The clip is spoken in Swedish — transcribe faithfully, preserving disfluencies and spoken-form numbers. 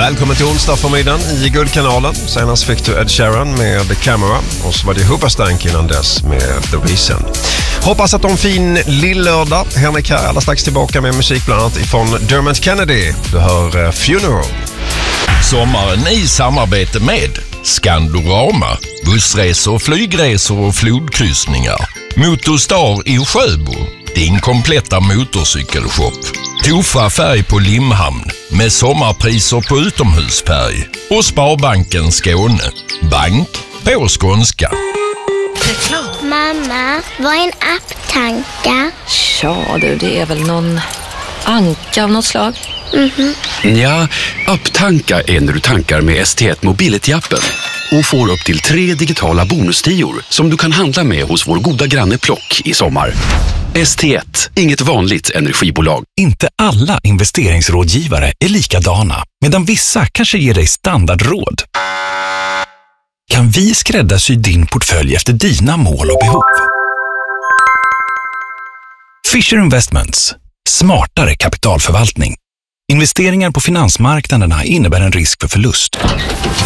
Välkommen till onsdag förmiddagen i Guldkanalen. Senast fick du Ed Sheeran med The Camera och så var det Hoobastank innan dess med The Reason. Hoppas att de fin lillördag. Henrik här, alla strax tillbaka med musik bland annat ifrån Dermot Kennedy. Du hör uh, Funeral. Sommaren i samarbete med Skandorama, bussresor, flygresor och flodkryssningar. Motorstar i Sjöbo, din kompletta motorcykelshop. Tofa färg på Limhamn med sommarpriser på utomhusfärg. Och Sparbanken Skåne, bank på skånska. Reklam. Mamma, vad är en apptanka? Ja du, det är väl någon anka av något slag. Mhm. Ja, apptanka är när du tankar med S T ett Mobility-appen och får upp till tre digitala bonustior som du kan handla med hos vår goda granne Plock i sommar. S T ett, inget vanligt energibolag. Inte alla investeringsrådgivare är likadana, medan vissa kanske ger dig standardråd. Kan vi skräddarsy din portfölj efter dina mål och behov? Fisher Investments. Smartare kapitalförvaltning. Investeringar på finansmarknaderna innebär en risk för förlust.